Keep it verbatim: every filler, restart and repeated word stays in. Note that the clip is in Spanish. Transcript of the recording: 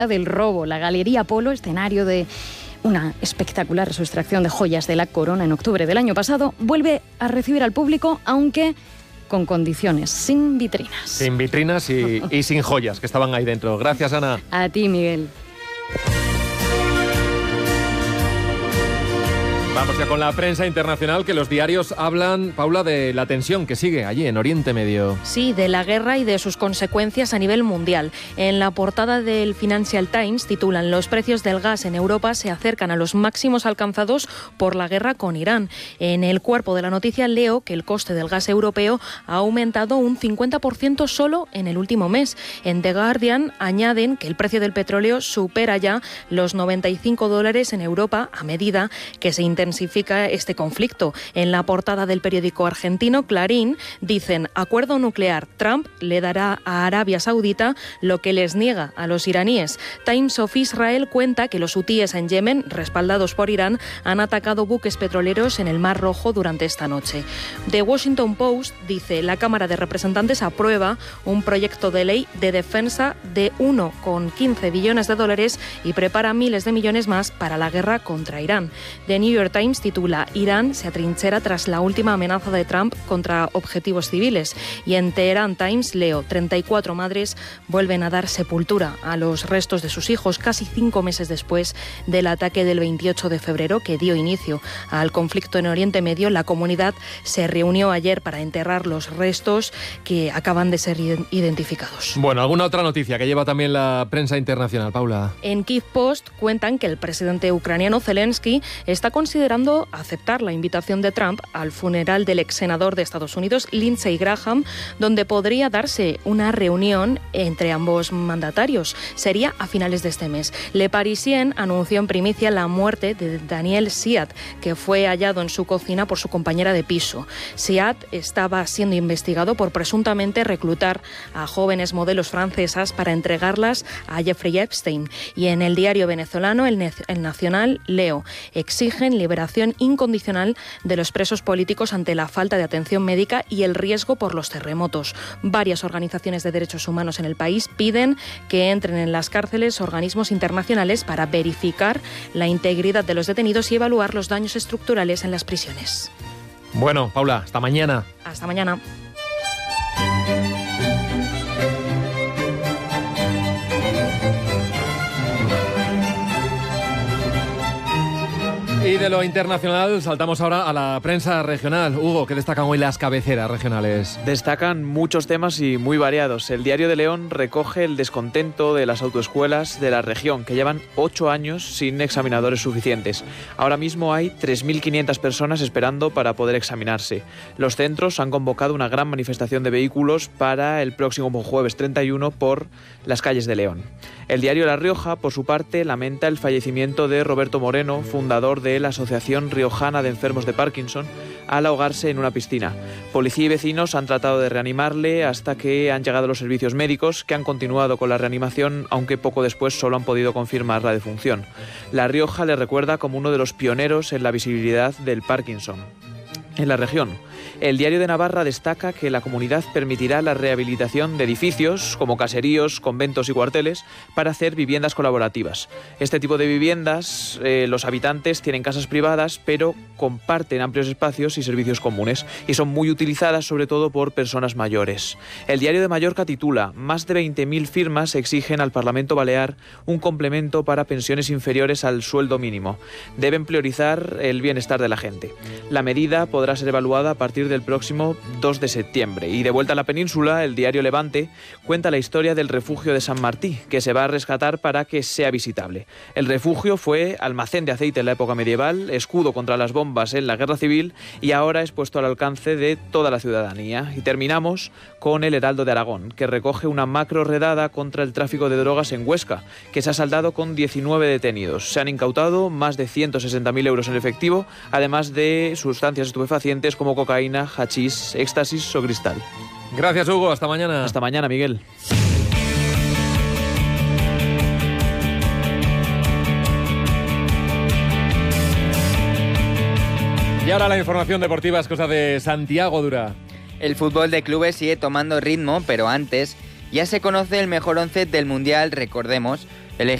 del robo. La Galería Polo, escenario de una espectacular sustracción de joyas de la corona en octubre del año pasado, vuelve a recibir al público, aunque con condiciones, sin vitrinas. Sin vitrinas y, y sin joyas que estaban ahí dentro. Gracias, Ana. A ti, Miguel. Vamos ya con la prensa internacional, que los diarios hablan, Paula, de la tensión que sigue allí en Oriente Medio. Sí, de la guerra y de sus consecuencias a nivel mundial. En la portada del Financial Times titulan: los precios del gas en Europa se acercan a los máximos alcanzados por la guerra con Irán. En el cuerpo de la noticia leo que el coste del gas europeo ha aumentado un cincuenta por ciento solo en el último mes. En The Guardian añaden que el precio del petróleo supera ya los noventa y cinco dólares en Europa a medida que se intensifica este conflicto. En la portada del periódico argentino Clarín dicen: acuerdo nuclear, Trump le dará a Arabia Saudita lo que les niega a los iraníes. Times of Israel cuenta que los hutíes en Yemen, respaldados por Irán, han atacado buques petroleros en el Mar Rojo durante esta noche. The Washington Post dice: la Cámara de Representantes aprueba un proyecto de ley de defensa de uno coma quince billones de dólares y prepara miles de millones más para la guerra contra Irán. The New York Times titula: Irán se atrinchera tras la última amenaza de Trump contra objetivos civiles. Y en Teherán Times leo: treinta y cuatro madres vuelven a dar sepultura a los restos de sus hijos casi cinco meses después del ataque del veintiocho de febrero que dio inicio al conflicto en Oriente Medio. La comunidad se reunió ayer para enterrar los restos que acaban de ser identificados. Bueno, ¿alguna otra noticia que lleva también la prensa internacional, Paula? En Kyiv Post cuentan que el presidente ucraniano Zelensky está considerando aceptar la invitación de Trump al funeral del ex senador de Estados Unidos, Lindsey Graham, donde podría darse una reunión entre ambos mandatarios. Sería a finales de este mes. Le Parisien anunció en primicia la muerte de Daniel Siat, que fue hallado en su cocina por su compañera de piso. Siat estaba siendo investigado por presuntamente reclutar a jóvenes modelos francesas para entregarlas a Jeffrey Epstein. Y en el diario venezolano, El, ne- el Nacional, leo: exigen liberación incondicional de los presos políticos ante la falta de atención médica y el riesgo por los terremotos. Varias organizaciones de derechos humanos en el país piden que entren en las cárceles organismos internacionales para verificar la integridad de los detenidos y evaluar los daños estructurales en las prisiones. Bueno, Paula, hasta mañana. Hasta mañana. Y de lo internacional saltamos ahora a la prensa regional. Hugo, ¿qué destacan hoy las cabeceras regionales? Destacan muchos temas y muy variados. El Diario de León recoge el descontento de las autoescuelas de la región, que llevan ocho años sin examinadores suficientes. Ahora mismo hay tres mil quinientas personas esperando para poder examinarse. Los centros han convocado una gran manifestación de vehículos para el próximo jueves treinta y uno por las calles de León. El diario La Rioja, por su parte, lamenta el fallecimiento de Roberto Moreno, fundador de la Asociación Riojana de Enfermos de Parkinson, al ahogarse en una piscina. Policía y vecinos han tratado de reanimarle hasta que han llegado los servicios médicos, que han continuado con la reanimación, aunque poco después solo han podido confirmar la defunción. La Rioja le recuerda como uno de los pioneros en la visibilidad del Parkinson en la región. El Diario de Navarra destaca que la comunidad permitirá la rehabilitación de edificios como caseríos, conventos y cuarteles para hacer viviendas colaborativas. Este tipo de viviendas, eh, los habitantes tienen casas privadas, pero comparten amplios espacios y servicios comunes y son muy utilizadas sobre todo por personas mayores. El Diario de Mallorca titula: más de veinte mil firmas exigen al Parlamento Balear un complemento para pensiones inferiores al sueldo mínimo. Deben priorizar el bienestar de la gente. La medida podrá ser evaluada a partir del próximo dos de septiembre. Y de vuelta a la península, el diario Levante cuenta la historia del refugio de San Martí, que se va a rescatar para que sea visitable. El refugio fue almacén de aceite en la época medieval, escudo contra las bombas en la guerra civil y ahora es puesto al alcance de toda la ciudadanía. Y terminamos con el Heraldo de Aragón, que recoge una macro redada contra el tráfico de drogas en Huesca, que se ha saldado con diecinueve detenidos. Se han incautado más de ciento sesenta mil euros en efectivo, además de sustancias estupefacientes como cocaína, hachís, éxtasis o cristal. Gracias, Hugo. Hasta mañana. Hasta mañana, Miguel. Y ahora la información deportiva es cosa de Santiago Dura. El fútbol de clubes sigue tomando ritmo, pero antes Ya se conoce el mejor once del Mundial, recordemos.